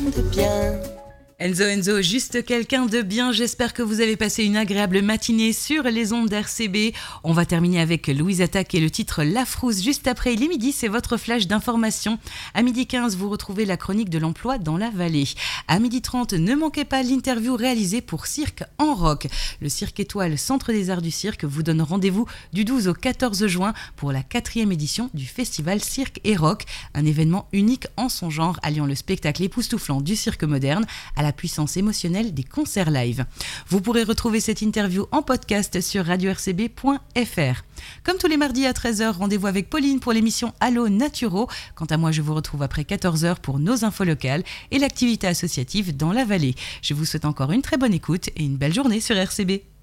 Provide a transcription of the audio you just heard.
de bien. Enzo, juste quelqu'un de bien. J'espère que vous avez passé une agréable matinée sur les ondes d'RCB. On va terminer avec Louise Attaque et le titre La Frousse. Juste après les midis, c'est votre flash d'information. À midi 15, vous retrouvez la chronique de l'emploi dans la vallée. À midi 30, ne manquez pas l'interview réalisée pour Cirque en Rock. Le Cirque Étoile, Centre des Arts du Cirque, vous donne rendez-vous du 12 au 14 juin pour la 4e édition du festival Cirque et Rock. Un événement unique en son genre, alliant le spectacle époustouflant du cirque moderne à la puissance émotionnelle des concerts live. Vous pourrez retrouver cette interview en podcast sur radio-rcb.fr. Comme tous les mardis à 13h, rendez-vous avec Pauline pour l'émission Allo Naturo. Quant à moi, je vous retrouve après 14h pour nos infos locales et l'activité associative dans la vallée. Je vous souhaite encore une très bonne écoute et une belle journée sur RCB.